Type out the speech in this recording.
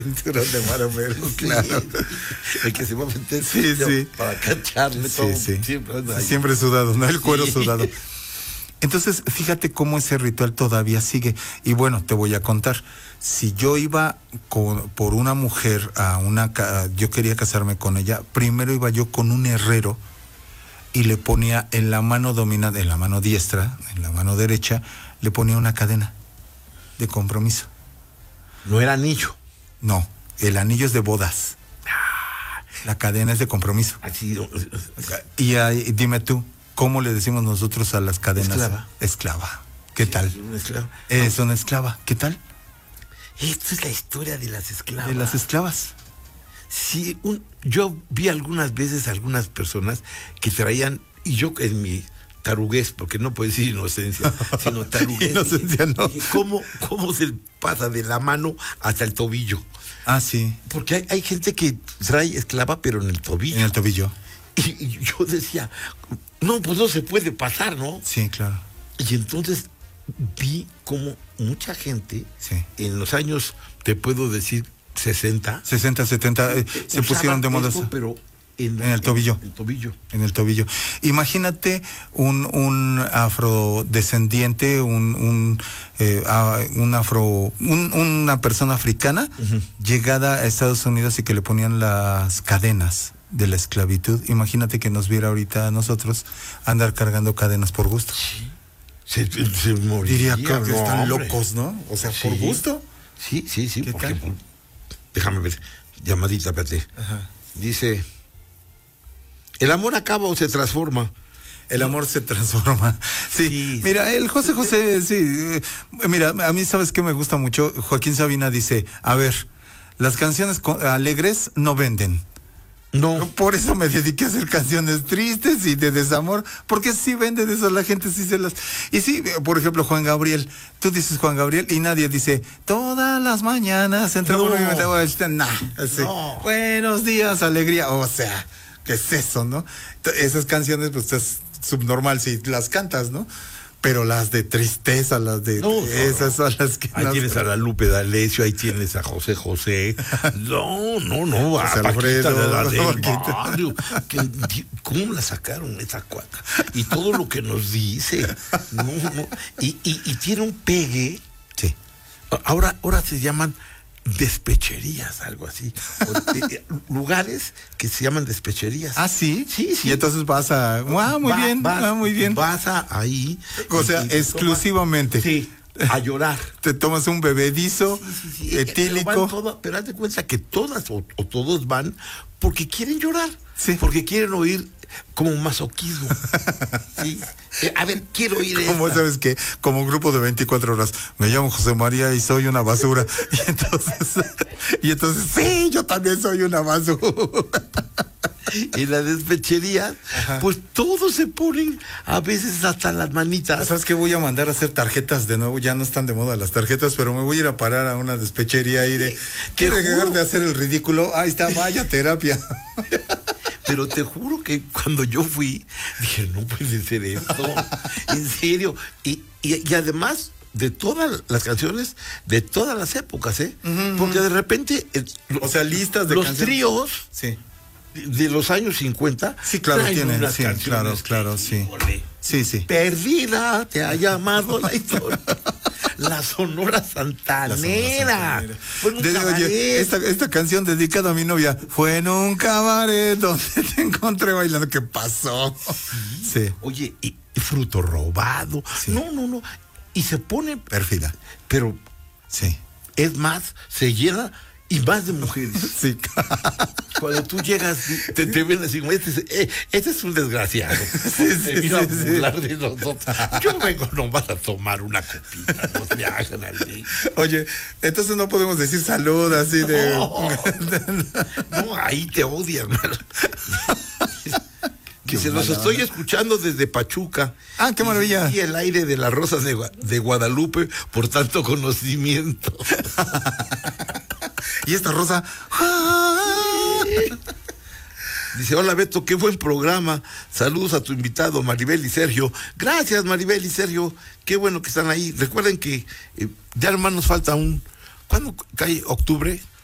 cinturón de maromero, claro. El que se va a meter sí. para cacharle todo. Sí. Siempre, siempre sudado, ¿no? El cuero sudado. Entonces, fíjate cómo ese ritual todavía sigue. Y bueno, te voy a contar. Si yo iba por una mujer yo quería casarme con ella, primero iba yo con un herrero y le ponía en la mano dominante, en la mano diestra, en la mano derecha, le ponía una cadena de compromiso. No era anillo. No, el anillo es de bodas. La cadena es de compromiso. Así. Y dime tú, ¿cómo le decimos nosotros a las cadenas? Esclava. ¿Qué tal? Una esclava. Es una esclava. ¿Qué tal? Esta es la historia de las esclavas. De las esclavas. Sí, yo vi algunas veces algunas personas que traían, y yo en mi taruguez, porque no puedo decir inocencia, sino taruguez. Inocencia no. ¿Cómo se pasa de la mano hasta el tobillo? Ah, sí. Porque hay gente que trae esclava, pero en el tobillo. En el tobillo. Y yo decía, no, pues no se puede pasar, ¿no? Sí, claro. Y entonces vi como mucha gente, sí, en los años, te puedo decir, 60, 70, se pusieron de moda. Pero en el tobillo. En el tobillo. Imagínate un afrodescendiente, una persona africana, llegada a Estados Unidos y que le ponían las cadenas de la esclavitud. Imagínate que nos viera ahorita a nosotros andar cargando cadenas por gusto. Sí. Se moriría. Diría que están locos, ¿no? O sea, ¿por gusto? Sí. Porque, déjame ver, llamadita, espérate. Dice, ¿el amor acaba o se transforma? El amor se transforma. Sí. Mira, el José, sí. Mira, a mí, ¿sabes qué me gusta mucho? Joaquín Sabina dice, a ver, las canciones alegres no venden. No. Por eso me dediqué a hacer canciones tristes y de desamor, porque sí venden eso, la gente sí se las... Y sí, por ejemplo, Juan Gabriel, tú dices Juan Gabriel y nadie dice, todas las mañanas entre uno y no. Buenos días, alegría, o sea, ¿qué es eso, no? Esas canciones, pues es subnormal si las cantas, ¿no? Pero las de tristeza, esas son las que... Ahí tienes a la Lupe D'Alessio, ahí tienes a José José. No, a Alfredo, Paquita de ¿Cómo la sacaron esa cuata? Y todo lo que nos dice. No. Y tiene un pegue. Sí. Ahora se llaman despecherías, algo así. Lugares que se llaman despecherías. ¿Ah, sí? Sí. Y entonces vas a... muy bien. Vas ahí. O sea, exclusivamente. Sí, a llorar. Te tomas un bebedizo etílico. Pero haz de cuenta que todas o todos van porque quieren llorar. Sí. Porque quieren oír como masoquismo. Sí. A ver, quiero oír eso. Como sabes que, como un grupo de 24 horas, me llamo José María y soy una basura. Y entonces, sí, yo también soy una basura. Y la despechería, pues todos se ponen, a veces hasta las manitas. ¿Sabes qué? Voy a mandar a hacer tarjetas de nuevo, ya no están de moda las tarjetas, pero me voy a ir a parar a una despechería y de... ¿Quiere dejar de hacer el ridículo? Ahí está, vaya terapia. Pero te juro que cuando yo fui, dije, no puede ser esto, en serio. Y además de todas las canciones, de todas las épocas, porque de repente... o sea, listas de los canciones. tríos... Sí. De los años 50. Sí, claro, tienen. Sí, claro, sí. Sí. Perdida te ha llamado la historia. La Sonora Santanera. Oye, esta canción dedicada a mi novia fue en un cabaret donde te encontré bailando. ¿Qué pasó? Sí. Oye, y Fruto Robado. Sí. No. Y se pone pérfida. Pero sí. Es más, se llena y más de mujeres. Sí. Cuando tú llegas, te ven así, este es un desgraciado. Sí, vino a burlar de nosotros. Yo vengo nomás a tomar una copita, no se hagan así. Oye, entonces no podemos decir salud así de... No, ahí te odian. Que se los estoy escuchando desde Pachuca. Ah, qué maravilla. Y el aire de las rosas de Guadalupe por tanto conocimiento. Y esta rosa... Dice, hola Beto, qué buen programa. Saludos a tu invitado, Maribel y Sergio. Gracias, Maribel y Sergio. Qué bueno que están ahí. Recuerden que ya nomás nos falta ¿cuándo cae octubre?